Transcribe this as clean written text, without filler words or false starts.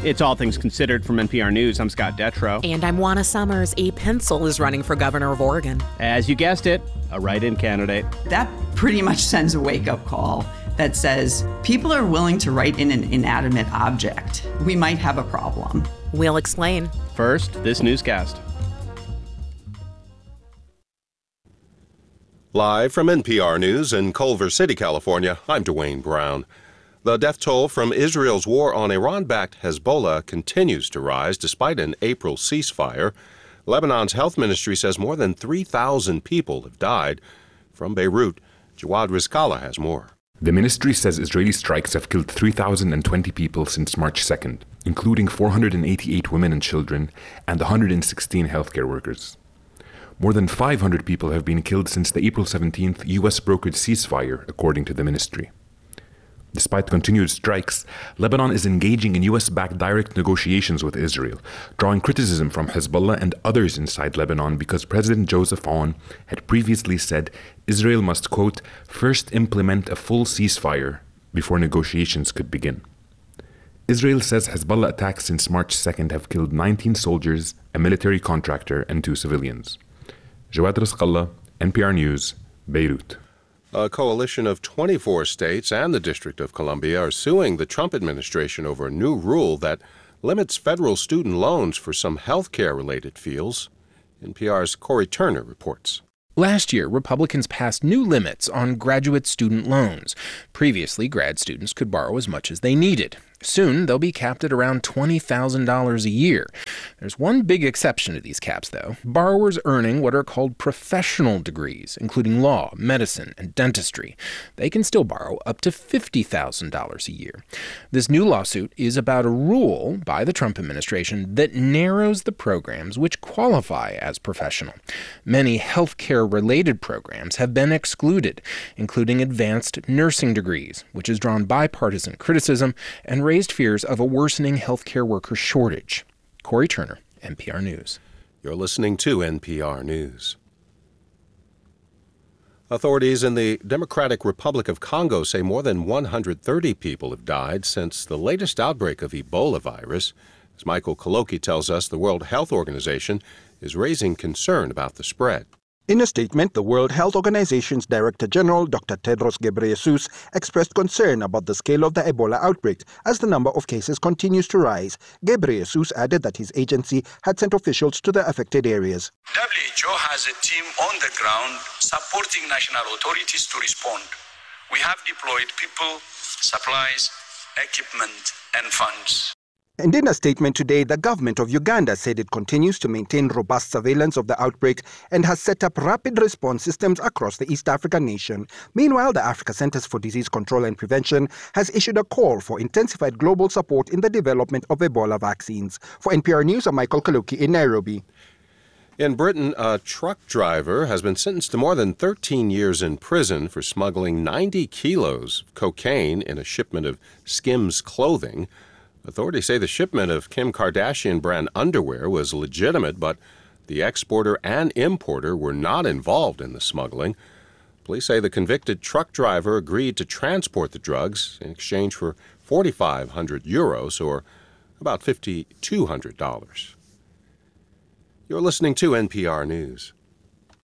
It's All Things Considered from NPR News. I'm Scott Detrow. And I'm Juana Summers. A pencil is running for governor of Oregon. As you guessed it, a write-in candidate. That pretty much sends a wake-up call that says people are willing to write in an inanimate object. We might have a problem. We'll explain. First, this newscast. Live from NPR News in Culver City, California, I'm Dwayne Brown. The death toll from Israel's war on Iran-backed Hezbollah continues to rise despite an April ceasefire. Lebanon's health ministry says more than 3,000 people have died. From Beirut, Jawad Rizkallah has more. The ministry says Israeli strikes have killed 3,020 people since March 2nd, including 488 women and children and 116 healthcare workers. More than 500 people have been killed since the April 17th U.S. brokered ceasefire, according to the ministry. Despite continued strikes, Lebanon is engaging in U.S.-backed direct negotiations with Israel, drawing criticism from Hezbollah and others inside Lebanon because President Joseph Aoun had previously said Israel must, quote, first implement a full ceasefire before negotiations could begin. Israel says Hezbollah attacks since March 2nd have killed 19 soldiers, a military contractor, and 2 civilians. Jawad Rizkallah, NPR News, Beirut. A coalition of 24 states and the District of Columbia are suing the Trump administration over a new rule that limits federal student loans for some healthcare-related fields. NPR's Corey Turner reports. Last year, Republicans passed new limits on graduate student loans. Previously, grad students could borrow as much as they needed. Soon, they'll be capped at around $20,000 a year. There's one big exception to these caps, though. Borrowers earning what are called professional degrees, including law, medicine, and dentistry. They can still borrow up to $50,000 a year. This new lawsuit is about a rule by the Trump administration that narrows the programs which qualify as professional. Many healthcare-related programs have been excluded, including advanced nursing degrees, which has drawn bipartisan criticism and raised fears of a worsening healthcare worker shortage. Corey Turner, NPR News. You're listening to NPR News. Authorities in the Democratic Republic of Congo say more than 130 people have died since the latest outbreak of Ebola virus. As Michael Koloki tells us, the World Health Organization is raising concern about the spread. In a statement, the World Health Organization's Director General, Dr. Tedros Ghebreyesus, expressed concern about the scale of the Ebola outbreak as the number of cases continues to rise. Ghebreyesus added that his agency had sent officials to the affected areas. WHO has a team on the ground supporting national authorities to respond. We have deployed people, supplies, equipment, and funds. And in a statement today, the government of Uganda said it continues to maintain robust surveillance of the outbreak and has set up rapid response systems across the East African nation. Meanwhile, the Africa Centers for Disease Control and Prevention has issued a call for intensified global support in the development of Ebola vaccines. For NPR News, I'm Michael Kaluki in Nairobi. In Britain, a truck driver has been sentenced to more than 13 years in prison for smuggling 90 kilos of cocaine in a shipment of Skims clothing. Authorities say the shipment of Kim Kardashian brand underwear was legitimate, but the exporter and importer were not involved in the smuggling. Police say the convicted truck driver agreed to transport the drugs in exchange for 4,500 euros, or about $5,200. You're listening to NPR News.